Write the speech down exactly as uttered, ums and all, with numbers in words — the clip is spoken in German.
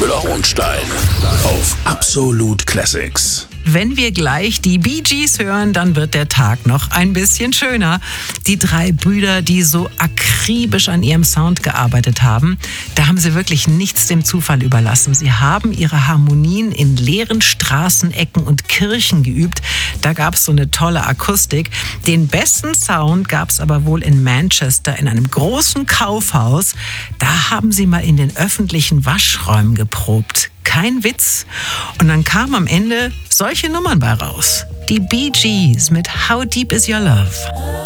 Müller-Hohenstein auf Absolut Classics. Wenn wir gleich die Bee Gees hören, dann wird der Tag noch ein bisschen schöner. Die drei Brüder, die so akribisch an ihrem Sound gearbeitet haben, da haben sie wirklich nichts dem Zufall überlassen. Sie haben ihre Harmonien in leeren Straßenecken und Kirchen geübt. Da gab es so eine tolle Akustik. Den besten Sound gab es aber wohl in Manchester in einem großen Kaufhaus. Da haben sie mal in den öffentlichen Waschräumen geprobt. Kein Witz. Und dann kamen am Ende solche Nummern bei raus. Die Bee Gees mit How Deep Is Your Love?